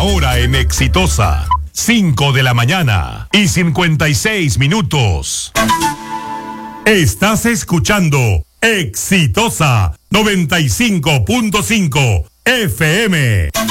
Ahora en Exitosa, 5 de la mañana y 56 minutos. Estás escuchando Exitosa 95.5 FM.